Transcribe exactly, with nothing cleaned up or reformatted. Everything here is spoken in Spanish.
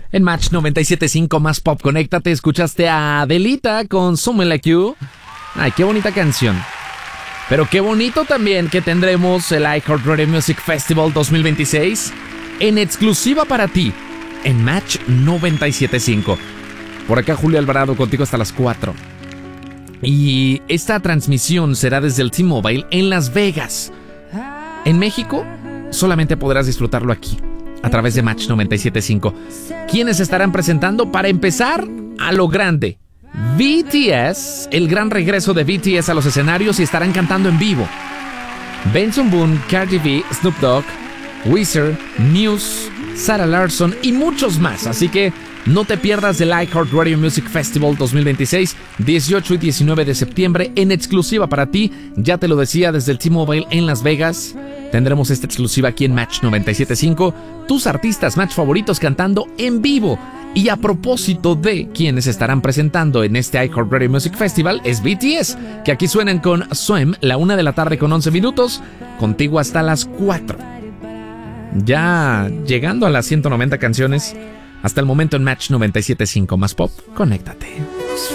En Match noventa y siete punto cinco más pop, conéctate, escuchaste a Adelita con Someone Like You. Ay, qué bonita canción. Pero qué bonito también que tendremos el iHeartRadio Music Festival dos mil veintiséis en exclusiva para ti, en Match noventa y siete punto cinco. Por acá Julio Alvarado contigo hasta las cuatro. Y esta transmisión será desde el T-Mobile en Las Vegas. En México, solamente podrás disfrutarlo aquí, a través de Match noventa y siete punto cinco. ¿Quiénes estarán presentando? Para empezar, a lo grande, B T S, el gran regreso de B T S a los escenarios y estarán cantando en vivo. Benson Boone, Cardi B, Snoop Dogg, Weezer, Muse, Sarah Larsson y muchos más. Así que no te pierdas del iHeartRadio Music Festival dos mil veintiséis, dieciocho y diecinueve de septiembre, en exclusiva para ti. Ya te lo decía, desde el T-Mobile en Las Vegas. Tendremos esta exclusiva aquí en Match noventa y siete punto cinco. Tus artistas Match favoritos cantando en vivo. Y a propósito de quienes estarán presentando en este iHeartRadio Music Festival, es B T S, que aquí suenan con Swim, la una de la tarde con once minutos, contigo hasta las cuatro. Ya llegando a las ciento noventa canciones, hasta el momento en Match noventa y siete punto cinco más pop, conéctate.